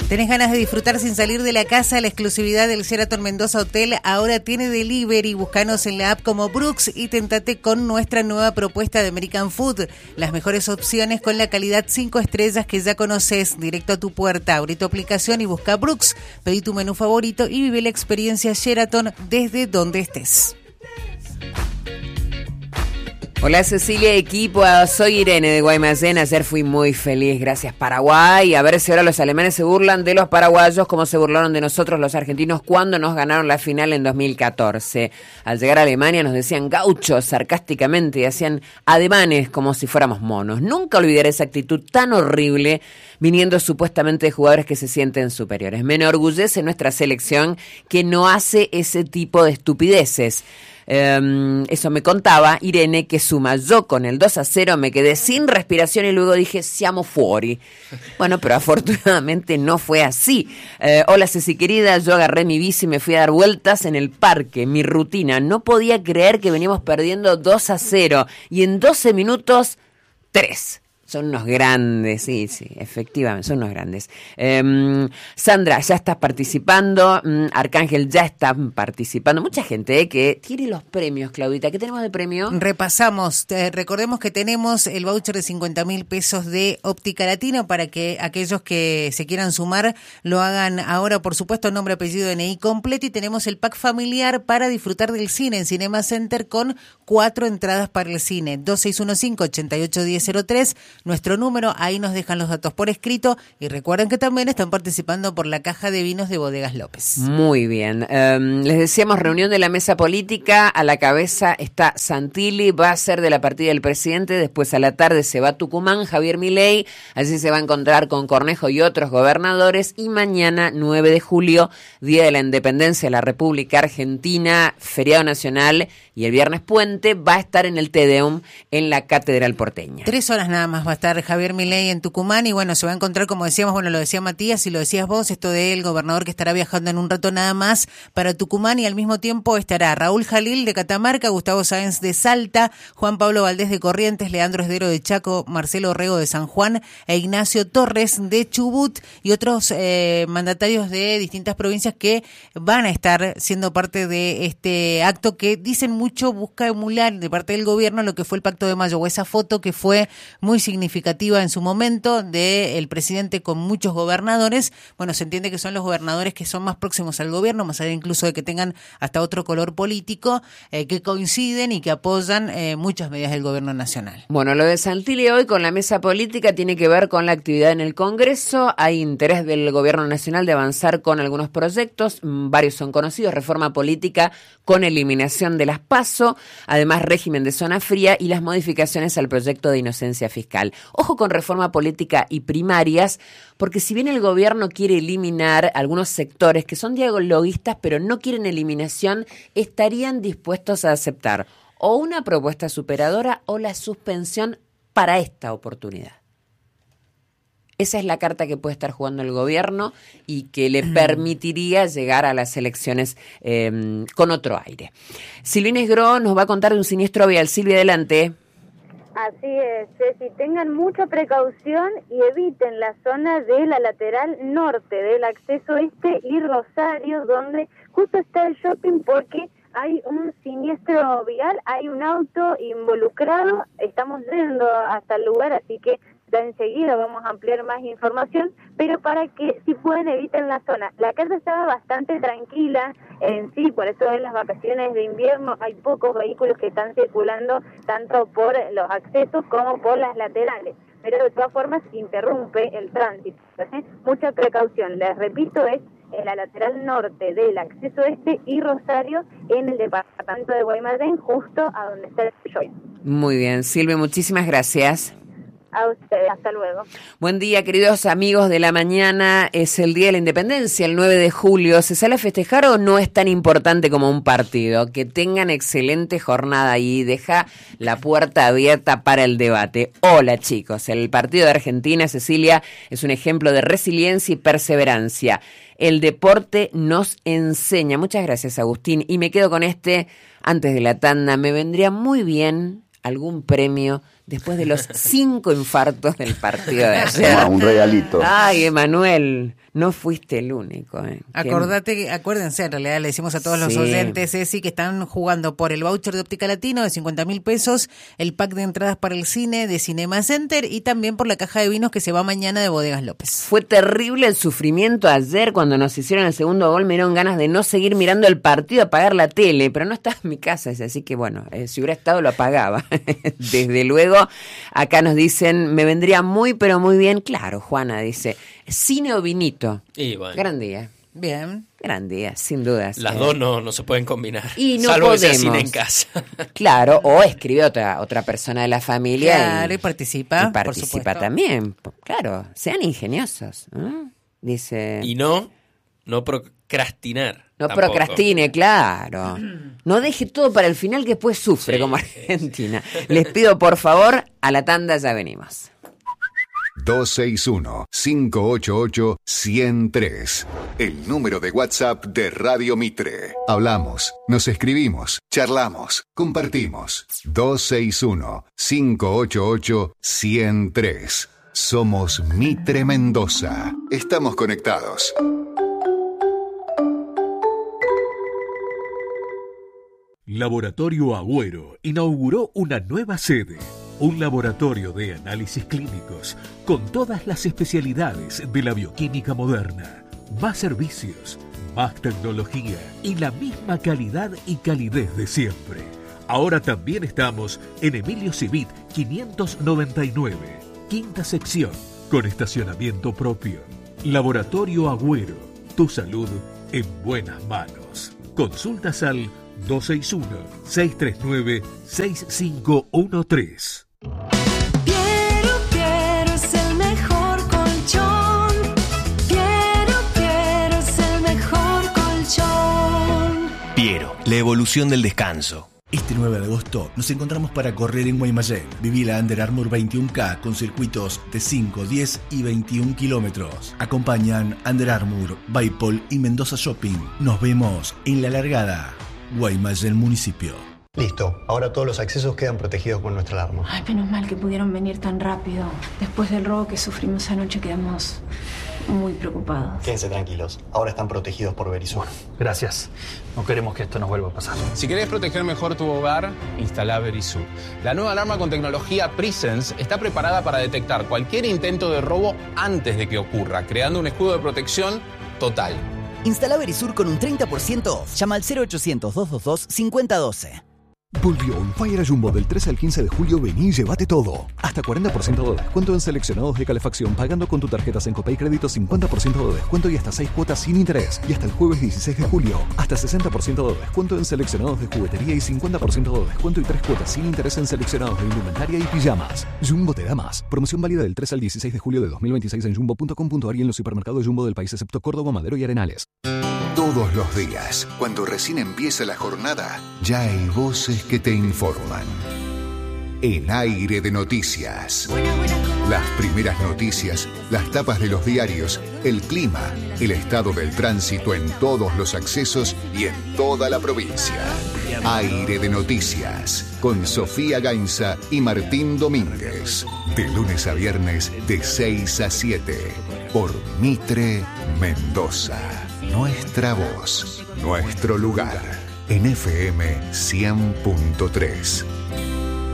¿Tenés ganas de disfrutar sin salir de la casa? La exclusividad del Sheraton Mendoza Hotel ahora tiene delivery. Búscanos en la app como Brooks y tentate con nuestra nueva propuesta de American Food. Las mejores opciones con la calidad 5 estrellas que ya conoces, directo a tu puerta. Abrí tu aplicación y busca Brooks. Pedí tu menú favorito y vive la experiencia Sheraton desde donde estés. Hola Cecilia, equipo, soy Irene de Guaymallén. Ayer fui muy feliz, gracias Paraguay. A ver si ahora los alemanes se burlan de los paraguayos como se burlaron de nosotros los argentinos cuando nos ganaron la final en 2014. Al llegar a Alemania nos decían gauchos sarcásticamente y hacían ademanes como si fuéramos monos. Nunca olvidaré esa actitud tan horrible viniendo supuestamente de jugadores que se sienten superiores. Me enorgullece nuestra selección que no hace ese tipo de estupideces. Eso me contaba Irene, que suma. Yo con el 2-0 me quedé sin respiración y luego dije siamo fuori. Bueno, pero afortunadamente no fue así. Hola Ceci querida, yo agarré mi bici y me fui a dar vueltas en el parque. Mi rutina, no podía creer que veníamos perdiendo 2-0 y en 12 minutos 3. Son unos grandes, sí, efectivamente, son unos grandes. Sandra, ya estás participando. Arcángel ya está participando. Mucha gente que tiene los premios, Claudita. ¿Qué tenemos de premio? Repasamos. Recordemos que tenemos el voucher de 50.000 pesos de Óptica Latino para que aquellos que se quieran sumar lo hagan ahora, por supuesto, nombre, apellido, DNI completo. Y tenemos el pack familiar para disfrutar del cine en Cinema Center con 4 entradas para el cine. 2615-881003. Nuestro número, ahí nos dejan los datos por escrito y recuerden que también están participando por la caja de vinos de Bodegas López. Muy bien, les decíamos reunión de la mesa política, a la cabeza está Santilli, va a ser de la partida del presidente, después a la tarde se va a Tucumán, Javier Milei, allí se va a encontrar con Cornejo y otros gobernadores y mañana 9 de julio, Día de la Independencia de la República Argentina, feriado nacional y el viernes puente, va a estar en el Te Deum en la Catedral Porteña. 3 horas nada más va a estar Javier Milei en Tucumán y bueno, se va a encontrar, como decíamos, bueno, lo decía Matías y lo decías vos, esto del gobernador que estará viajando en un rato nada más para Tucumán y al mismo tiempo estará Raúl Jalil de Catamarca, Gustavo Sáenz de Salta, Juan Pablo Valdés de Corrientes, Leandro Esdero de Chaco, Marcelo Orrego de San Juan e Ignacio Torres de Chubut y otros mandatarios de distintas provincias que van a estar siendo parte de este acto que dicen mucho busca emular de parte del gobierno lo que fue el Pacto de Mayo o esa foto que fue muy significativa en su momento del presidente con muchos gobernadores. Bueno, se entiende que son los gobernadores que son más próximos al gobierno, más allá incluso de que tengan hasta otro color político, que coinciden y que apoyan muchas medidas del gobierno nacional. Bueno, lo de Santilli hoy con la mesa política tiene que ver con la actividad en el Congreso. Hay interés del gobierno nacional de avanzar con algunos proyectos, varios son conocidos, reforma política con eliminación de las PASO, además régimen de zona fría y las modificaciones al proyecto de inocencia fiscal. Ojo con reforma política y primarias, porque si bien el gobierno quiere eliminar algunos sectores que son dialoguistas pero no quieren eliminación, estarían dispuestos a aceptar o una propuesta superadora o la suspensión para esta oportunidad. Esa es la carta que puede estar jugando el gobierno y que le permitiría llegar a las elecciones con otro aire. Silvina Esgro nos va a contar de un siniestro vial. Silvia, adelante. Así es, Ceci, tengan mucha precaución y eviten la zona de la lateral norte del acceso este y Rosario, donde justo está el shopping porque hay un siniestro vial, hay un auto involucrado, estamos yendo hasta el lugar, así que ya enseguida vamos a ampliar más información, pero para que si pueden eviten la zona. La calle estaba bastante tranquila en sí, por eso en las vacaciones de invierno hay pocos vehículos que están circulando tanto por los accesos como por las laterales, pero de todas formas interrumpe el tránsito. Entonces, mucha precaución, les repito, es en la lateral norte del acceso este y Rosario en el departamento de Guaymallén, justo a donde está el shopping. Muy bien, Silvia, muchísimas gracias. A ustedes, hasta luego. Buen día, queridos amigos de la mañana. Es el Día de la Independencia, el 9 de julio. ¿Se sale a festejar o no es tan importante como un partido? Que tengan excelente jornada y deja la puerta abierta para el debate. Hola, chicos. El partido de Argentina, Cecilia, es un ejemplo de resiliencia y perseverancia. El deporte nos enseña. Muchas gracias, Agustín. Y me quedo con antes de la tanda. Me vendría muy bien algún premio después de los 5 infartos del partido de ayer. Un regalito. Ay, Emanuel, no fuiste el único. Acuérdense, en realidad le decimos a todos los oyentes, Ceci, que están jugando por el voucher de Óptica Latino de 50.000 pesos, el pack de entradas para el cine de Cinema Center y también por la caja de vinos que se va mañana de Bodegas López. Fue terrible el sufrimiento ayer cuando nos hicieron el segundo gol. Me dieron ganas de no seguir mirando el partido, apagar la tele, pero no estaba en mi casa, así que bueno, si hubiera estado lo apagaba. Desde luego, acá nos dicen, me vendría muy pero muy bien, claro, Juana dice, cine o vinito. Y bueno. Gran día. Bien. Gran día, sin dudas. Las dos no se pueden combinar. Y no salvo podemos. Que sea cine en casa. Claro, o escribe otra persona de la familia. Claro, y participa. Y participa también. Claro, sean ingeniosos. Dice. Y no procrastinar. No tampoco. procrastine, claro. No deje todo para el final que después sufre como Argentina. Les pido por favor, a la tanda ya venimos. 261-588-103. El número de WhatsApp de Radio Mitre. Hablamos, nos escribimos, charlamos, compartimos. 261-588-103. Somos Mitre Mendoza. Estamos conectados. Laboratorio Agüero inauguró una nueva sede. Un laboratorio de análisis clínicos con todas las especialidades de la bioquímica moderna. Más servicios, más tecnología y la misma calidad y calidez de siempre. Ahora también estamos en Emilio Civit 599, quinta sección, con estacionamiento propio. Laboratorio Agüero, tu salud en buenas manos. Consultas al 261-639-6513. Piero es el mejor colchón. Piero es el mejor colchón. Piero, la evolución del descanso. Este 9 de agosto nos encontramos para correr en Guaymallén. Viví la Under Armour 21K con circuitos de 5, 10 y 21 kilómetros. Acompañan Under Armour, Baipol y Mendoza Shopping. Nos vemos en la largada. Guaymallén municipio. Listo, ahora todos los accesos quedan protegidos con nuestra alarma. Ay, menos mal que pudieron venir tan rápido. Después del robo que sufrimos anoche quedamos muy preocupados. Quédense tranquilos, ahora están protegidos por Verisur. Gracias, no queremos que esto nos vuelva a pasar. Si querés proteger mejor tu hogar, instala Verisur. La nueva alarma con tecnología Presence está preparada para detectar cualquier intento de robo antes de que ocurra, creando un escudo de protección total. Instala Verisur con un 30% off. Llama al 0800-222-5012. Volvió On Fire a Jumbo del 13 al 15 de julio. Vení y llévate todo. Hasta 40% de descuento en seleccionados de calefacción pagando con tu tarjeta Sencopay Crédito, 50% de descuento y hasta 6 cuotas sin interés. Y hasta el jueves 16 de julio, hasta 60% de descuento en seleccionados de juguetería y 50% de descuento y 3 cuotas sin interés en seleccionados de indumentaria y pijamas. Jumbo te da más. Promoción válida del 3 al 16 de julio de 2026 en jumbo.com.ar y en los supermercados Jumbo del país excepto Córdoba, Madero y Arenales. Todos los días, cuando recién empieza la jornada, ya hay voces que te informan. El aire de noticias. Las primeras noticias, las tapas de los diarios, el clima, el estado del tránsito en todos los accesos y en toda la provincia. Aire de noticias, con Sofía Gainza y Martín Domínguez. De lunes a viernes, de 6 a 7, por Mitre Mendoza. Nuestra voz, nuestro lugar, en FM 100.3.